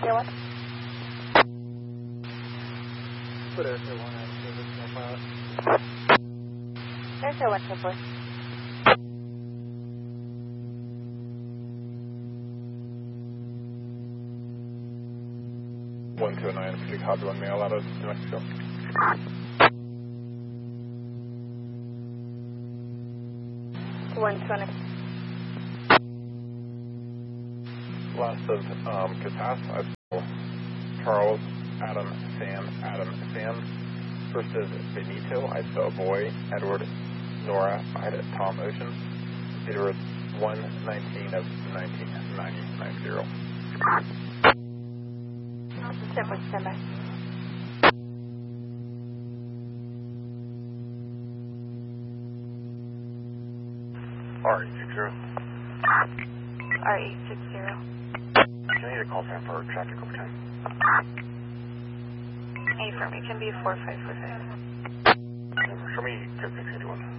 one. Put Airfare 1 out of service, no pilot. Airfare 1, so forth. 129, pretty copy, 1 mail out of New Mexico. Last of Catas, I saw Charles, Adam, Sam. First is Benito, I saw a boy, Edward, Nora, I had a Tom Ocean. It was 1/19 of 1990. Stand by. R860. R860. Can I need a call sign for traffic over time? A firm, it can be 4545. Show me 681.